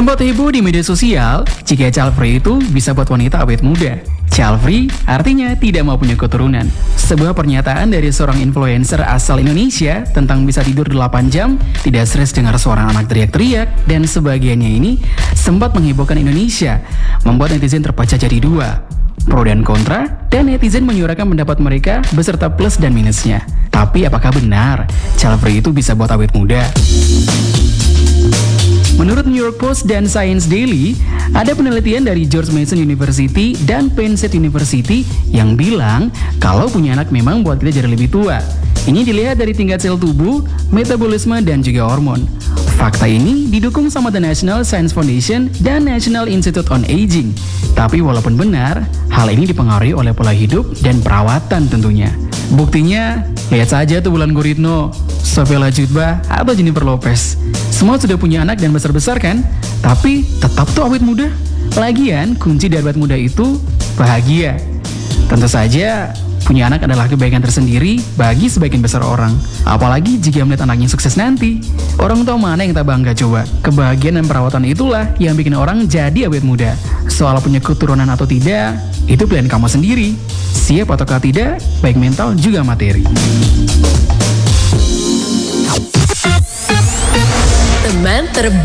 Sempat heboh di media sosial jika child free itu bisa buat wanita awet muda. Child free artinya tidak mau punya keturunan. Sebuah pernyataan dari seorang influencer asal Indonesia tentang bisa tidur 8 jam, tidak stres dengar suara anak teriak-teriak, dan sebagainya ini sempat menghebohkan Indonesia, membuat netizen terpecah jadi dua, pro dan kontra, dan netizen menyuarakan pendapat mereka beserta plus dan minusnya. Tapi apakah benar child free itu bisa buat awet muda? Menurut New York Post dan Science Daily, ada penelitian dari George Mason University dan Penn State University yang bilang kalau punya anak memang buat kita jadi lebih tua. Ini dilihat dari tingkat sel tubuh, metabolisme, dan juga hormon. Fakta ini didukung sama The National Science Foundation dan National Institute on Aging. Tapi walaupun benar, hal ini dipengaruhi oleh pola hidup dan perawatan tentunya. Buktinya, lihat saja tuh Wulan Guritno, Sophia Latjuba, atau Jennifer Lopez. Semua sudah punya anak dan besar-besar kan? Tapi tetap tuh awet muda. Lagian, kunci dari awet muda itu bahagia. Tentu saja, punya anak adalah kebaikan tersendiri bagi sebagian besar orang. Apalagi jika melihat anaknya sukses nanti. Orang tua mana yang tak bangga coba? Kebahagiaan dan perawatan itulah yang bikin orang jadi awet muda. Soal punya keturunan atau tidak, itu pilihan kamu sendiri. Siap ataukah tidak, baik mental juga materi. Teman terbaik.